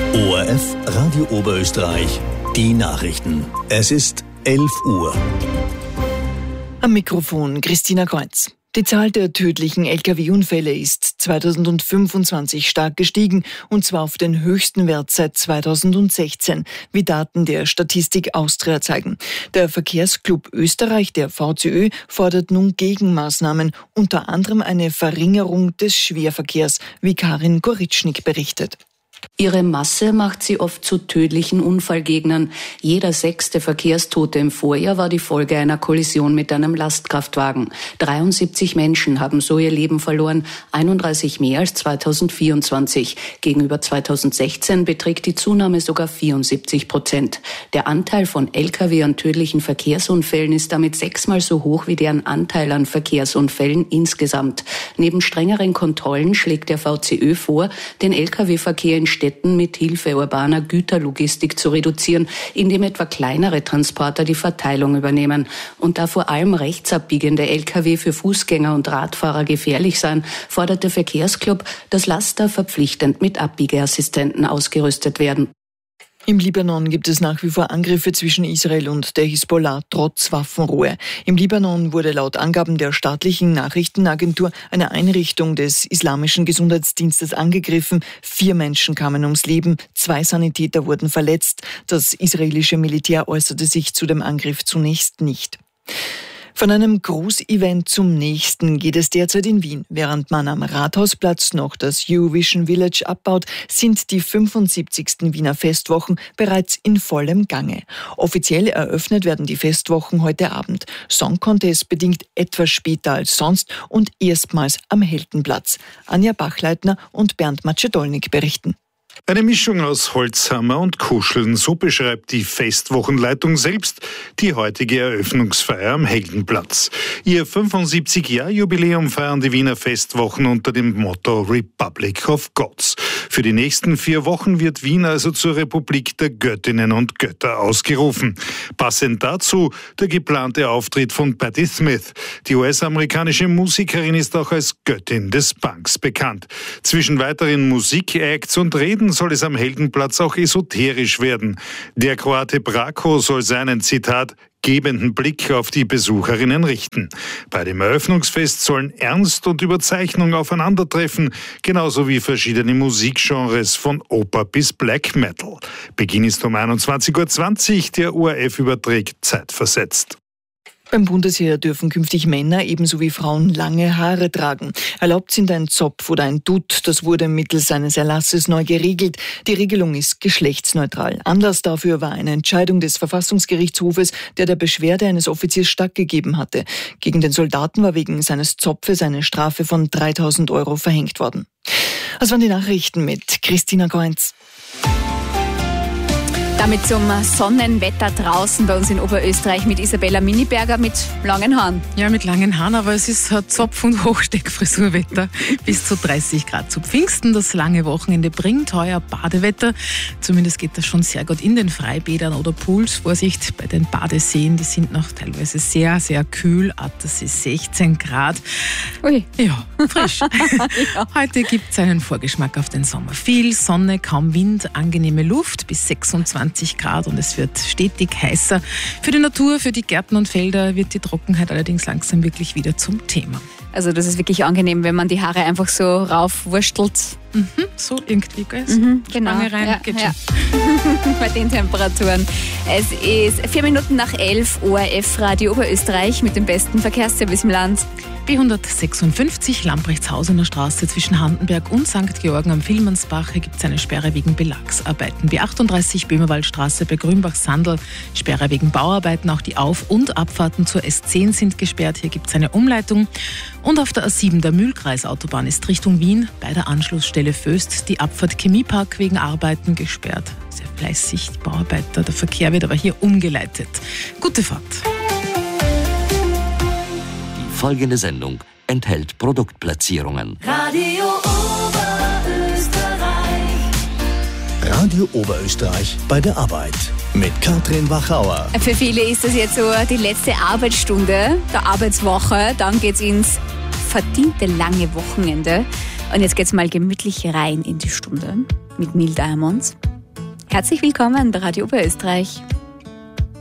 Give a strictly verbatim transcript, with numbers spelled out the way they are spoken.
O R F Radio Oberösterreich, die Nachrichten. Es ist elf Uhr. Am Mikrofon Christina Kreuz. Die Zahl der tödlichen L K W-Unfälle ist zweitausendfünfundzwanzig stark gestiegen, und zwar auf den höchsten Wert seit zweitausendsechzehn, wie Daten der Statistik Austria zeigen. Der Verkehrsclub Österreich, der V C Ö, fordert nun Gegenmaßnahmen, unter anderem eine Verringerung des Schwerverkehrs, wie Karin Goritschnik berichtet. Ihre Masse macht sie oft zu tödlichen Unfallgegnern. Jeder sechste Verkehrstote im Vorjahr war die Folge einer Kollision mit einem Lastkraftwagen. dreiundsiebzig Menschen haben so ihr Leben verloren, einunddreißig mehr als zweitausendvierundzwanzig. Gegenüber zweitausendsechzehn beträgt die Zunahme sogar vierundsiebzig Prozent. Der Anteil von L K W an tödlichen Verkehrsunfällen ist damit sechsmal so hoch wie deren Anteil an Verkehrsunfällen insgesamt. Neben strengeren Kontrollen schlägt der V C Ö vor, den L K W-Verkehr in Städten mit Hilfe urbaner Güterlogistik zu reduzieren, indem etwa kleinere Transporter die Verteilung übernehmen. Und da vor allem rechtsabbiegende L K W für Fußgänger und Radfahrer gefährlich seien, fordert der Verkehrsclub, dass Laster verpflichtend mit Abbiegeassistenten ausgerüstet werden. Im Libanon gibt es nach wie vor Angriffe zwischen Israel und der Hisbollah trotz Waffenruhe. Im Libanon wurde laut Angaben der staatlichen Nachrichtenagentur eine Einrichtung des islamischen Gesundheitsdienstes angegriffen. Vier Menschen kamen ums Leben, zwei Sanitäter wurden verletzt. Das israelische Militär äußerte sich zu dem Angriff zunächst nicht. Von einem Großevent zum nächsten geht es derzeit in Wien. Während man am Rathausplatz noch das Eurovision Village abbaut, sind die fünfundsiebzigsten Wiener Festwochen bereits in vollem Gange. Offiziell eröffnet werden die Festwochen heute Abend. Song Contest bedingt etwas später als sonst und erstmals am Heldenplatz. Anja Bachleitner und Bernd Macedolnik berichten. Eine Mischung aus Holzhammer und Kuscheln, so beschreibt die Festwochenleitung selbst die heutige Eröffnungsfeier am Heldenplatz. Ihr fünfundsiebzig-Jahr-Jubiläum feiern die Wiener Festwochen unter dem Motto Republic of Gods. Für die nächsten vier Wochen wird Wien also zur Republik der Göttinnen und Götter ausgerufen. Passend dazu der geplante Auftritt von Patti Smith. Die U S-amerikanische Musikerin ist auch als Göttin des Punks bekannt. Zwischen weiteren Musikacts und Reden soll es am Heldenplatz auch esoterisch werden. Der Kroate Brako soll seinen, Zitat, gebenden Blick auf die Besucherinnen richten. Bei dem Eröffnungsfest sollen Ernst und Überzeichnung aufeinandertreffen, genauso wie verschiedene Musikgenres von Oper bis Black Metal. Beginn ist um einundzwanzig Uhr zwanzig, der O R F überträgt zeitversetzt. Beim Bundesheer dürfen künftig Männer ebenso wie Frauen lange Haare tragen. Erlaubt sind ein Zopf oder ein Dutt. Das wurde mittels eines Erlasses neu geregelt. Die Regelung ist geschlechtsneutral. Anlass dafür war eine Entscheidung des Verfassungsgerichtshofes, der der Beschwerde eines Offiziers stattgegeben hatte. Gegen den Soldaten war wegen seines Zopfes eine Strafe von dreitausend Euro verhängt worden. Das waren die Nachrichten mit Christina Kreuz. Damit zum Sonnenwetter draußen bei uns in Oberösterreich mit Isabella Miniberger mit langen Haaren. Ja, mit langen Haaren, aber es ist Zopf- und Hochsteckfrisurwetter. Bis zu dreißig Grad zu Pfingsten. Das lange Wochenende bringt heuer Badewetter. Zumindest geht das schon sehr gut in den Freibädern oder Pools. Vorsicht bei den Badeseen, die sind noch teilweise sehr, sehr kühl. Das ist sechzehn Grad. Ui. Ja, frisch. Ja. Heute gibt es einen Vorgeschmack auf den Sommer. Viel Sonne, kaum Wind, angenehme Luft bis sechsundzwanzig Grad und es wird stetig heißer. Für die Natur, für die Gärten und Felder wird die Trockenheit allerdings langsam wirklich wieder zum Thema. Also das ist wirklich angenehm, wenn man die Haare einfach so raufwurstelt. Mhm, so irgendwie, gell? Mhm, genau. Spange rein, ja, geht ja. schon. Bei den Temperaturen. Es ist vier Minuten nach elf, O R F Radio Oberösterreich mit dem besten Verkehrsservice im Land. B hundertsechsundfünfzig Lamprechtshausener Straße zwischen Handenberg und Sankt Georgen am Villmannsbach. Hier gibt es eine Sperre wegen Belagsarbeiten. B achtunddreißig Böhmerwaldstraße bei Grünbach-Sandl, Sperre wegen Bauarbeiten. Auch die Auf- und Abfahrten zur S zehn sind gesperrt. Hier gibt es eine Umleitung. Und auf der A sieben, der Mühlkreisautobahn, ist Richtung Wien bei der Anschlussstelle Föst die Abfahrt Chemiepark wegen Arbeiten gesperrt. Sehr fleißig, die Bauarbeiter. Der Verkehr wird aber hier umgeleitet. Gute Fahrt. Folgende Sendung enthält Produktplatzierungen. Radio Oberösterreich. Radio Oberösterreich bei der Arbeit mit Katrin Wachauer. Für viele ist das jetzt so die letzte Arbeitsstunde der Arbeitswoche. Dann geht's ins verdiente lange Wochenende. Und jetzt geht's mal gemütlich rein in die Stunde mit Neil Diamond. Herzlich willkommen bei Radio Oberösterreich.